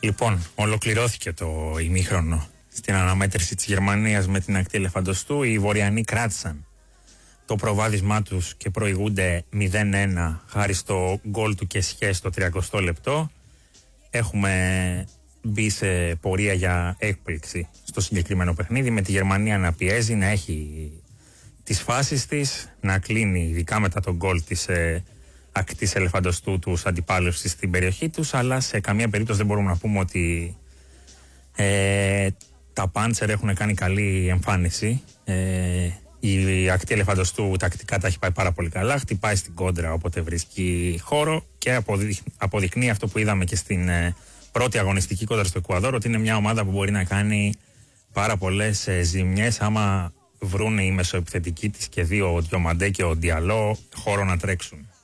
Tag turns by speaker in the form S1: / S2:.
S1: Λοιπόν, ολοκληρώθηκε το ημίχρονο στην αναμέτρηση της Γερμανίας με την ακτή ελεφαντοστού. Οι Βορειανοί κράτησαν το προβάδισμά τους και προηγούνται 0-1 χάρη στο γκολ του Κεσιέ στο 30 λεπτό. Έχουμε μπει σε πορεία για έκπληξη στο συγκεκριμένο παιχνίδι, με τη Γερμανία να πιέζει, να έχει τις φάσεις της, να κλείνει ειδικά μετά τον γκολ της ακτής ελεφαντοστού τους αντιπάλους στην περιοχή τους, αλλά σε καμία περίπτωση δεν μπορούμε να πούμε ότι τα Πάντσερ έχουν κάνει καλή εμφάνιση. Η ακτή ελεφαντοστού τακτικά τα έχει πάει πάρα πολύ καλά, χτυπάει στην κόντρα όποτε βρίσκει χώρο και αποδεικνύει αυτό που είδαμε και στην πρώτη αγωνιστική κόντρα στο Εκουαδόρ, ότι είναι μια ομάδα που μπορεί να κάνει πάρα πολλές ζημιές άμα βρουν οι μεσοεπιθετικοί της και δύο, ο Διομαντέ και ο Διαλό, χώρο να τρέξουν.